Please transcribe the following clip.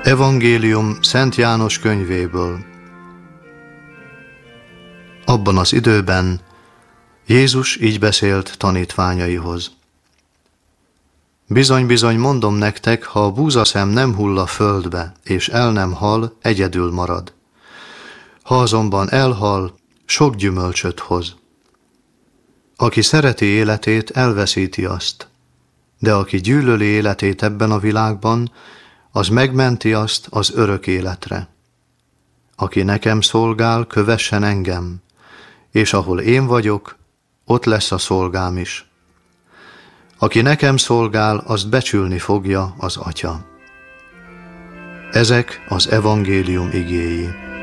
Evangélium Szent János könyvéből. Abban az időben Jézus így beszélt tanítványaihoz. Bizony-bizony mondom nektek, ha a búzaszem nem hull a földbe, és el nem hal, egyedül marad. Ha azonban elhal, sok gyümölcsöt hoz. Aki szereti életét, elveszíti azt, de aki gyűlöli életét ebben a világban, az megmenti azt az örök életre. Aki nekem szolgál, kövessen engem, és ahol én vagyok, ott lesz a szolgám is. Aki nekem szolgál, azt becsülni fogja az Atya. Ezek az evangélium igéi.